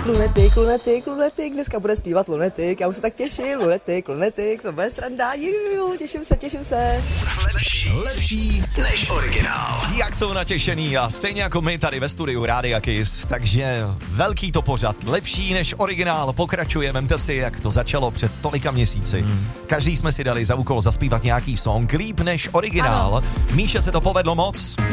Lunetik, dneska bude zpívat Lunetik, já už se tak těším, Lunetik, to bude sranda, těším se. Lepší než originál. Jak jsou natěšený a stejně jako my tady ve studiu Rádia Kiss, takže velký to pořad, lepší než originál, pokračuje, vemte si, jak to začalo před tolika měsíci. Každý jsme si dali za úkol zaspívat nějaký song líp než originál. Ano. Míše se to povedlo moc.